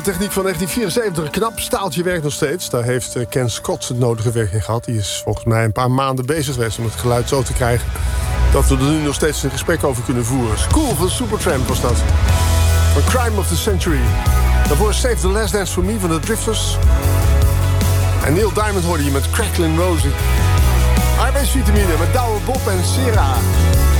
Techniek van 1974, knap staaltje werkt nog steeds. Daar heeft Ken Scott het nodige werk in gehad. Die is volgens mij een paar maanden bezig geweest om het geluid zo te krijgen dat we er nu nog steeds een gesprek over kunnen voeren. School van Supertramp was dat. Van Crime of the Century. Daarvoor Save the Last Dance for Me van de Drifters. En Neil Diamond hoorde je met Cracklin' Rosie. Arbeidsvitamine met Douwe Bob en Sera.